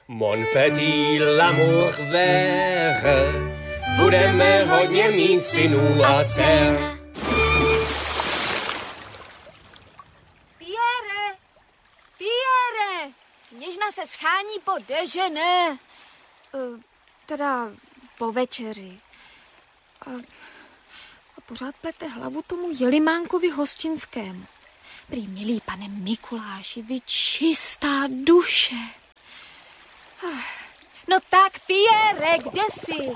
Mon petit l'amour vert, budeme hodně mít synů a dcer. Pierre, Něžna se schání po déjeuner, teda po večeři. A pořád plete hlavu tomu Jelimánkovi hostinskému. Prý, milý pane Mikuláši, vy čistá duše. No tak, Pierre, kde jsi?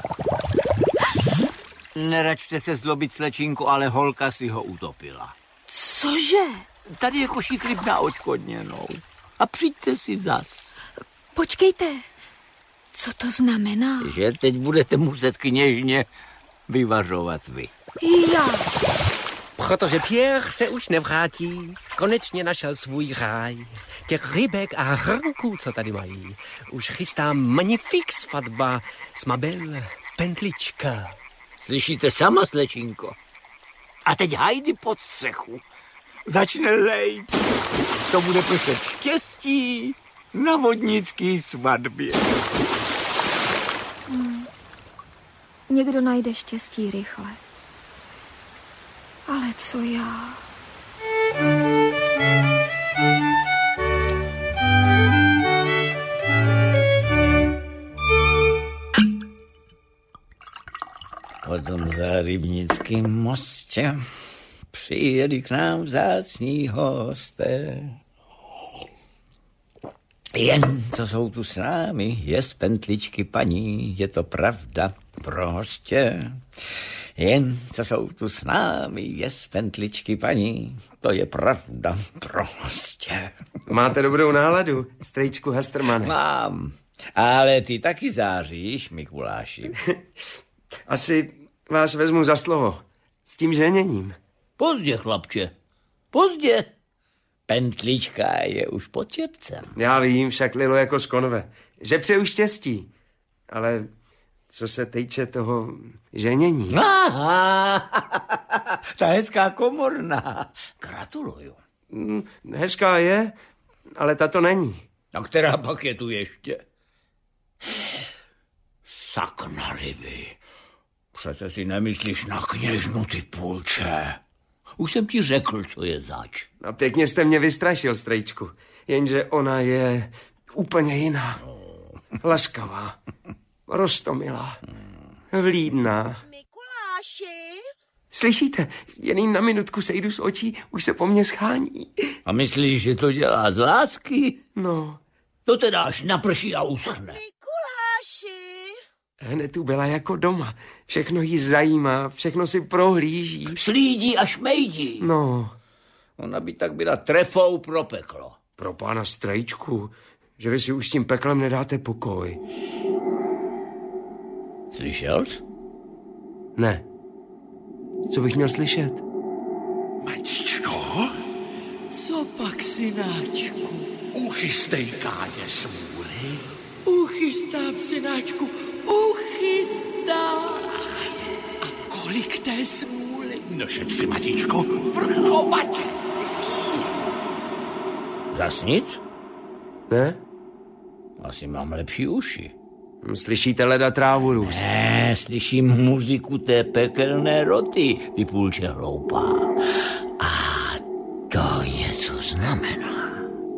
Neračte se zlobit, slečinku, ale holka si ho utopila. Cože? Tady je košík ryb na odškodněnou. A přijďte si zas. Počkejte, co to znamená? Že teď budete muset kněžně vyvařovat vy. Já. Protože Pierre se už nevrátí. Konečně našel svůj ráj. Těch rybek a hrnků, co tady mají. Už chystá magnifik svatba s Mabel Pentlička. Slyšíte sama, slečinko? A teď hajdy pod střechu. Začne lejt. To bude pršet štěstí na vodnický svatbě. Někdo najde štěstí rychle. Ale co já? Potom za Rybnickým mostě přijeli k nám vzácní hosté. Jen co jsou tu s námi, je z Pentličky paní, je to pravda, prostě. Jen co jsou tu s námi, je z Pentličky paní, to je pravda, prostě. Máte dobrou náladu, strejčku Hastermane? Mám, ale ty taky záříš, Mikuláši. Asi vás vezmu za slovo. S tím ženěním. Pozdě, chlapče, pozdě. Pentlička je už pod čepcem. Já vím, však Lilo jako z konve. Že přeju štěstí. Ale co se týče toho ženění. Aha, ta hezká komorná. Gratuluju. Hezká je, ale ta to není. A která pak je tu ještě? Sakna ryby. Přece si nemyslíš na kněžnu, ty půlče. Už jsem ti řekl, co je zač. A pěkně jste mě vystrašil, strejčku. Jenže ona je úplně jiná. Laskavá, roztomilá, vlídná. Mikuláši? Slyšíte? Jen jí na minutku sejdu z očí, už se po mně schání. A myslíš, že to dělá z lásky? No. To teda až naprší a uschne. Mikuláši? Hned tu byla jako doma. Všechno jí zajímá, všechno si prohlíží. Slídí a šmejdí. No. Ona by tak byla trefou pro peklo. Pro pána strejčku, že vy si už tím peklem nedáte pokoj. Slyšel jsi? Ne. Co bych měl slyšet? Matičko? Co pak, synáčku? Uchystej Káně smůly. Uchystám, synáčku, uchystám. A kolik té smůly? No šetři, matičko, vrchovatě. Zas nic? Ne? Asi mám lepší uši. Slyšíte leda trávu růst? Ne, slyším muziku té pekelné roty, ty půlče hloupá. A to něco znamená.